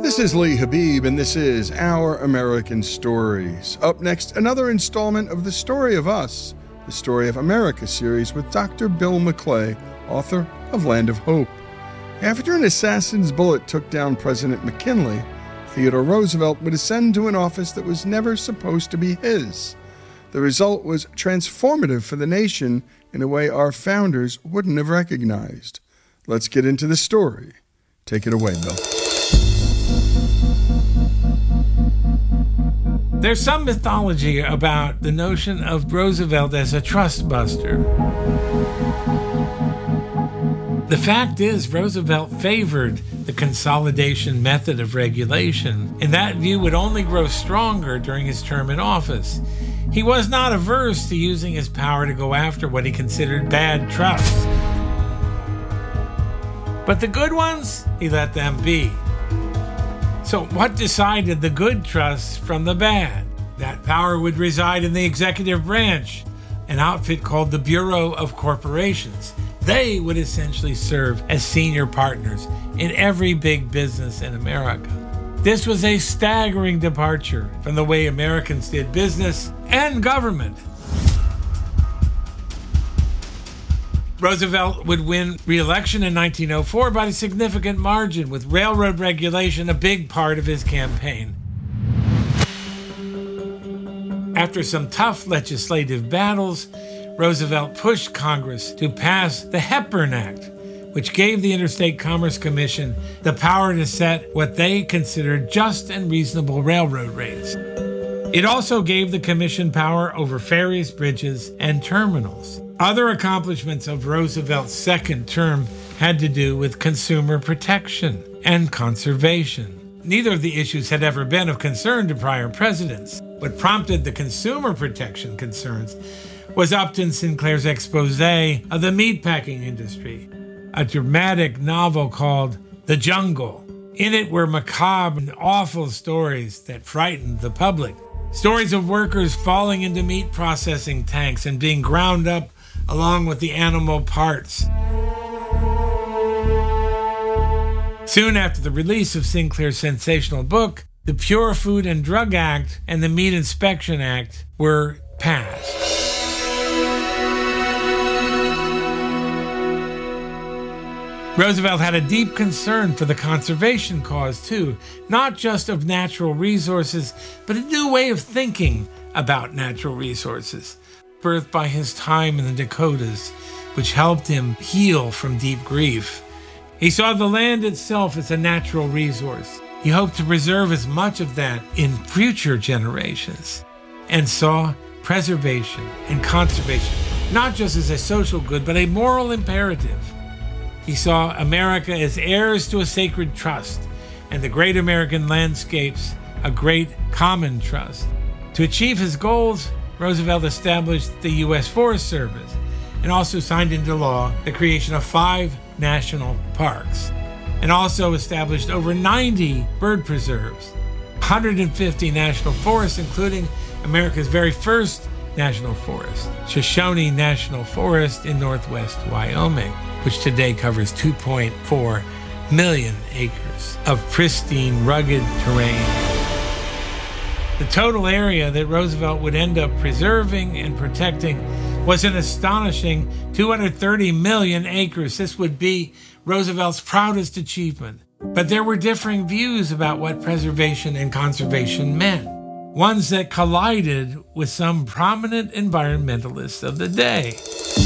This is Lee Habib, and this is Our American Stories. Up next, another installment of The Story of Us, the Story of America series with Dr. Bill McClay, author of Land of Hope. After an assassin's bullet took down President McKinley, Theodore Roosevelt would ascend to an office that was never supposed to be his. The result was transformative for the nation in a way our founders wouldn't have recognized. Let's get into the story. Take it away, Bill. There's some mythology about the notion of Roosevelt as a trust buster. The fact is, Roosevelt favored the consolidation method of regulation, and that view would only grow stronger during his term in office. He was not averse to using his power to go after what he considered bad trusts. But the good ones, he let them be. So what decided the good trusts from the bad? That power would reside in the executive branch, an outfit called the Bureau of Corporations. They would essentially serve as senior partners in every big business in America. This was a staggering departure from the way Americans did business and government. Roosevelt would win re-election in 1904 by a significant margin, with railroad regulation a big part of his campaign. After some tough legislative battles, Roosevelt pushed Congress to pass the Hepburn Act, which gave the Interstate Commerce Commission the power to set what they considered just and reasonable railroad rates. It also gave the commission power over ferries, bridges, and terminals. Other accomplishments of Roosevelt's second term had to do with consumer protection and conservation. Neither of the issues had ever been of concern to prior presidents. What prompted the consumer protection concerns was Upton Sinclair's expose of the meatpacking industry, a dramatic novel called The Jungle. In it were macabre and awful stories that frightened the public. Stories of workers falling into meat processing tanks and being ground up along with the animal parts. Soon after the release of Sinclair's sensational book, the Pure Food and Drug Act and the Meat Inspection Act were passed. Roosevelt had a deep concern for the conservation cause, too, not just of natural resources, but a new way of thinking about natural resources, birthed by his time in the Dakotas, which helped him heal from deep grief. He saw the land itself as a natural resource. He hoped to preserve as much of that in future generations, and saw preservation and conservation not just as a social good, but a moral imperative. He saw America as heirs to a sacred trust, and the great American landscapes a great common trust. To achieve his goals, Roosevelt established the U.S. Forest Service and also signed into law the creation of 5 national parks, and also established over 90 bird preserves, 150 national forests, including America's very first national forest, Shoshone National Forest in northwest Wyoming, which today covers 2.4 million acres of pristine, rugged terrain. The total area that Roosevelt would end up preserving and protecting was an astonishing 230 million acres. This would be Roosevelt's proudest achievement. But there were differing views about what preservation and conservation meant, ones that collided with some prominent environmentalists of the day.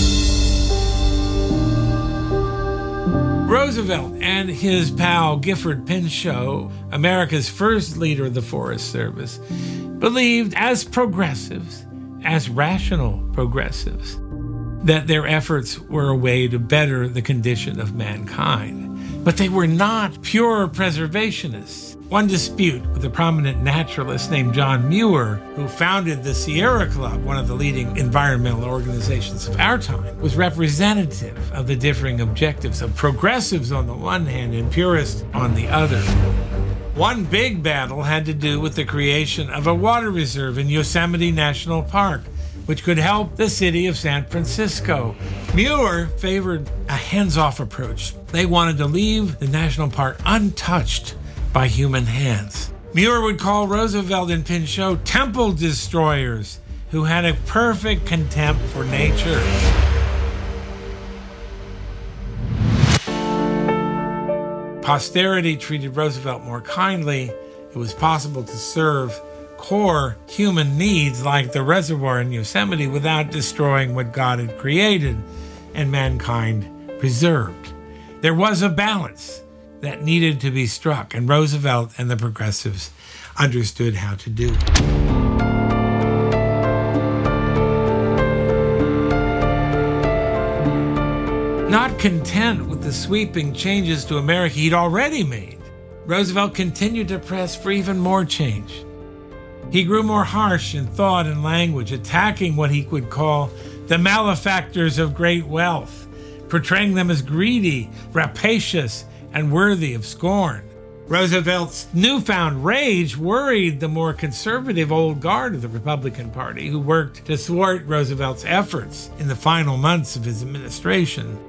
Roosevelt and his pal Gifford Pinchot, America's first leader of the Forest Service, believed as progressives, as rational progressives, that their efforts were a way to better the condition of mankind. But they were not pure preservationists. One dispute with a prominent naturalist named John Muir, who founded the Sierra Club, one of the leading environmental organizations of our time, was representative of the differing objectives of progressives on the one hand and purists on the other. One big battle had to do with the creation of a water reserve in Yosemite National Park, which could help the city of San Francisco. Muir favored a hands-off approach. They wanted to leave the national park untouched by human hands. Muir would call Roosevelt and Pinchot temple destroyers who had a perfect contempt for nature. Posterity treated Roosevelt more kindly. It was possible to serve core human needs like the reservoir in Yosemite without destroying what God had created and mankind preserved. There was a balance that needed to be struck, and Roosevelt and the progressives understood how to do it. Not content with the sweeping changes to America he'd already made, Roosevelt continued to press for even more change. He grew more harsh in thought and language, attacking what he would call the malefactors of great wealth, portraying them as greedy, rapacious, and worthy of scorn. Roosevelt's newfound rage worried the more conservative old guard of the Republican Party, who worked to thwart Roosevelt's efforts in the final months of his administration.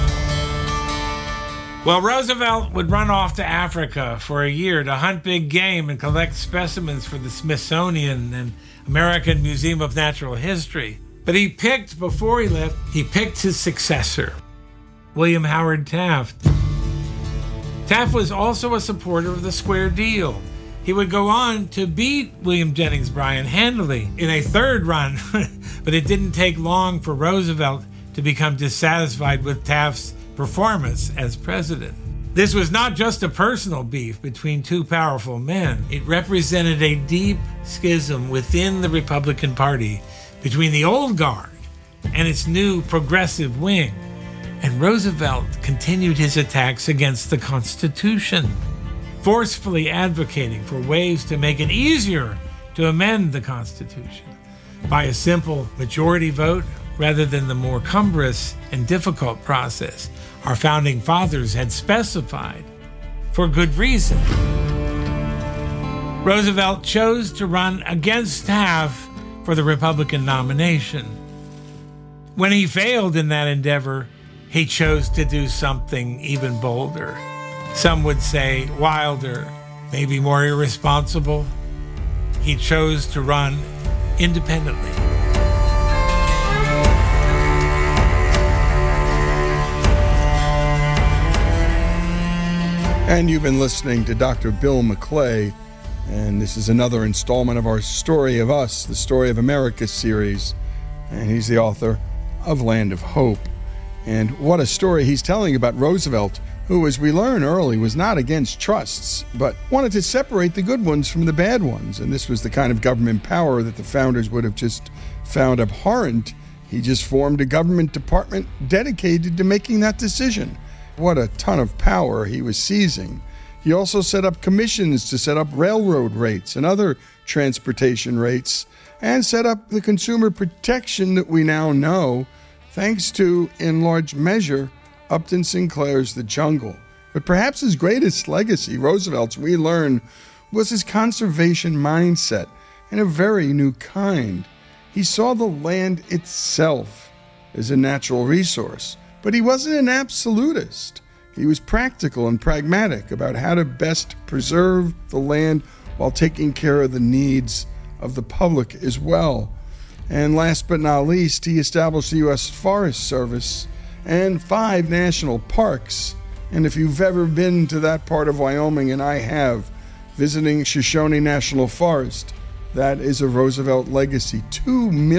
Well, Roosevelt would run off to Africa for a year to hunt big game and collect specimens for the Smithsonian and American Museum of Natural History. But before he left, he picked his successor, William Howard Taft. Taft was also a supporter of the Square Deal. He would go on to beat William Jennings Bryan handily in a third run, but it didn't take long for Roosevelt to become dissatisfied with Taft's performance as president. This was not just a personal beef between two powerful men. It represented a deep schism within the Republican Party between the old guard and its new progressive wing. And Roosevelt continued his attacks against the Constitution, forcefully advocating for ways to make it easier to amend the Constitution by a simple majority vote rather than the more cumbrous and difficult process our founding fathers had specified, for good reason. Roosevelt chose to run against Taft for the Republican nomination. When he failed in that endeavor, he chose to do something even bolder. Some would say wilder, maybe more irresponsible. He chose to run independently. And you've been listening to Dr. Bill McClay, and this is another installment of our Story of Us, the Story of America series, and he's the author of Land of Hope. And what a story he's telling about Roosevelt, who, as we learn early, was not against trusts, but wanted to separate the good ones from the bad ones. And this was the kind of government power that the founders would have just found abhorrent. He just formed a government department dedicated to making that decision. What a ton of power he was seizing. He also set up commissions to set up railroad rates and other transportation rates, and set up the consumer protection that we now know, thanks to, in large measure, Upton Sinclair's The Jungle. But perhaps his greatest legacy, Roosevelt's, we learn, was his conservation mindset in a very new kind. He saw the land itself as a natural resource, but he wasn't an absolutist. He was practical and pragmatic about how to best preserve the land while taking care of the needs of the public as well. And last but not least, he established the U.S. Forest Service and 5 national parks. And if you've ever been to that part of Wyoming, and I have, visiting Shoshone National Forest, that is a Roosevelt legacy. 2 million